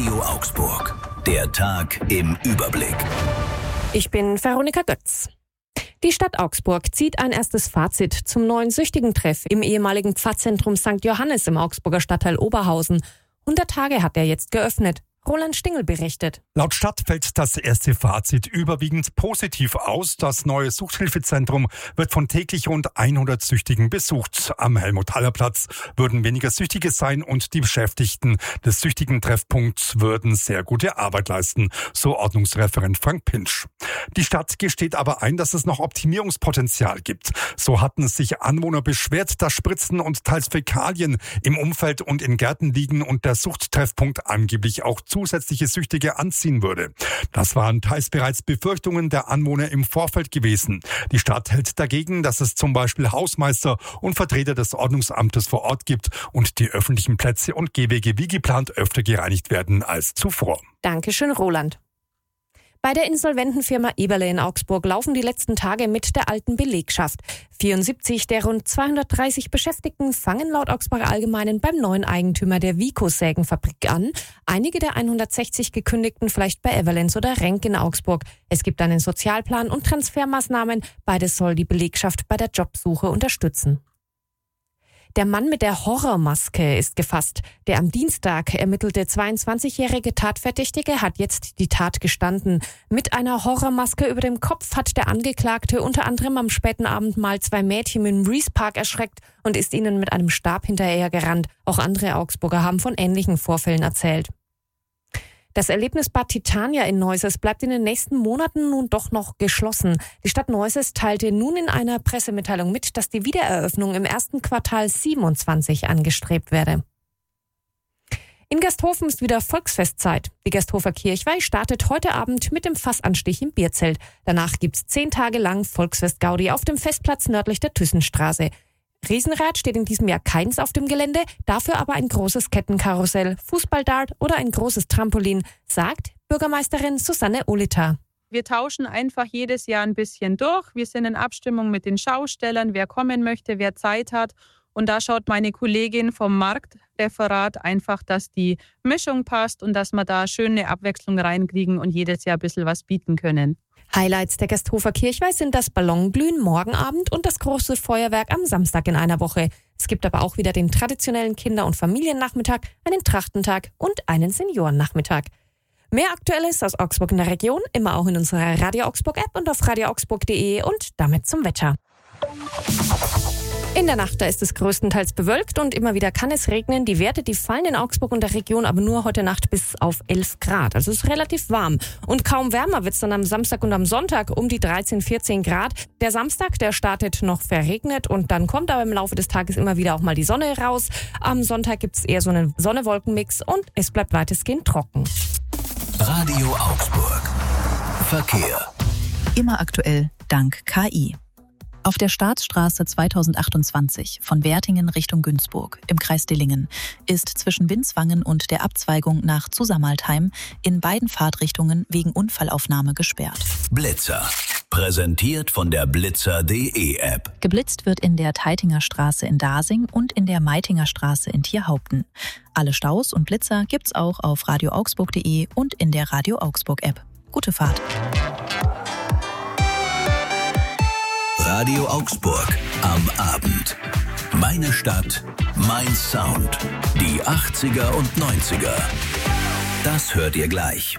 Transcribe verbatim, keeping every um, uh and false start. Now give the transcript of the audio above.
Radio Augsburg. Der Tag im Überblick. Ich bin Veronika Götz. Die Stadt Augsburg zieht ein erstes Fazit zum neuen Süchtigentreff im ehemaligen Pfarrzentrum Sankt Johannes im Augsburger Stadtteil Oberhausen. hundert Tage hat er jetzt geöffnet. Roland Stingel berichtet. Laut Stadt fällt das erste Fazit überwiegend positiv aus. Das neue Suchthilfezentrum wird von täglich rund hundert Süchtigen besucht. Am Helmut-Haller-Platz würden weniger Süchtige sein und die Beschäftigten des Süchtigen-Treffpunkts würden sehr gute Arbeit leisten, so Ordnungsreferent Frank Pinsch. Die Stadt gesteht aber ein, dass es noch Optimierungspotenzial gibt. So hatten sich Anwohner beschwert, dass Spritzen und teils Fäkalien im Umfeld und in Gärten liegen und der Suchttreffpunkt angeblich auch zusätzliche Süchtige anziehen würde. Das waren teils bereits Befürchtungen der Anwohner im Vorfeld gewesen. Die Stadt hält dagegen, dass es zum Beispiel Hausmeister und Vertreter des Ordnungsamtes vor Ort gibt und die öffentlichen Plätze und Gehwege wie geplant öfter gereinigt werden als zuvor. Dankeschön, Roland. Bei der insolventen Firma Eberle in Augsburg laufen die letzten Tage mit der alten Belegschaft. vierundsiebzig der rund zweihundertdreißig Beschäftigten fangen laut Augsburger Allgemeinen beim neuen Eigentümer der Vico-Sägenfabrik an. Einige der hundertsechzig gekündigten vielleicht bei Everlenz oder Renk in Augsburg. Es gibt einen Sozialplan und Transfermaßnahmen. Beides soll die Belegschaft bei der Jobsuche unterstützen. Der Mann mit der Horrormaske ist gefasst. Der am Dienstag ermittelte zweiundzwanzigjährige Tatverdächtige hat jetzt die Tat gestanden. Mit einer Horrormaske über dem Kopf hat der Angeklagte unter anderem am späten Abend mal zwei Mädchen im Rees Park erschreckt und ist ihnen mit einem Stab hinterhergerannt. Auch andere Augsburger haben von ähnlichen Vorfällen erzählt. Das Erlebnisbad Titania in Neuses bleibt in den nächsten Monaten nun doch noch geschlossen. Die Stadt Neuses teilte nun in einer Pressemitteilung mit, dass die Wiedereröffnung im ersten Quartal siebenundzwanzig angestrebt werde. In Gersthofen ist wieder Volksfestzeit. Die Gersthofer Kirchweih startet heute Abend mit dem Fassanstich im Bierzelt. Danach gibt's zehn Tage lang Volksfest-Gaudi auf dem Festplatz nördlich der Thyssenstraße. Riesenrad steht in diesem Jahr keins auf dem Gelände, dafür aber ein großes Kettenkarussell, Fußballdart oder ein großes Trampolin, sagt Bürgermeisterin Susanne Olita. Wir tauschen einfach jedes Jahr ein bisschen durch. Wir sind in Abstimmung mit den Schaustellern, wer kommen möchte, wer Zeit hat. Und da schaut meine Kollegin vom Marktreferat einfach, dass die Mischung passt und dass wir da schöne Abwechslung reinkriegen und jedes Jahr ein bisschen was bieten können. Highlights der Gersthofer Kirchweih sind das Ballonglühen morgen Abend und das große Feuerwerk am Samstag in einer Woche. Es gibt aber auch wieder den traditionellen Kinder- und Familiennachmittag, einen Trachtentag und einen Seniorennachmittag. Mehr Aktuelles aus Augsburg in der Region, immer auch in unserer Radio Augsburg App und auf radio augsburg punkt de und damit zum Wetter. In der Nacht, da ist es größtenteils bewölkt und immer wieder kann es regnen. Die Werte, die fallen in Augsburg und der Region aber nur heute Nacht bis auf elf Grad. Also es ist relativ warm. Und kaum wärmer wird es dann am Samstag und am Sonntag um die dreizehn, vierzehn Grad. Der Samstag, der startet noch verregnet und dann kommt aber im Laufe des Tages immer wieder auch mal die Sonne raus. Am Sonntag gibt es eher so einen Sonne-Wolken-Mix und es bleibt weitestgehend trocken. Radio Augsburg. Verkehr. Immer aktuell dank K I. Auf der Staatsstraße zweitausendachtundzwanzig von Wertingen Richtung Günzburg im Kreis Dillingen ist zwischen Winzwangen und der Abzweigung nach Zusammaltheim in beiden Fahrtrichtungen wegen Unfallaufnahme gesperrt. Blitzer. Präsentiert von der Blitzer punkt de App. Geblitzt wird in der Teitinger Straße in Dasing und in der Meitinger Straße in Tierhaupten. Alle Staus und Blitzer gibt's auch auf radio augsburg punkt de und in der Radio Augsburg App. Gute Fahrt. Radio Augsburg am Abend. Meine Stadt, mein Sound. Die achtziger und neunziger. Das hört ihr gleich.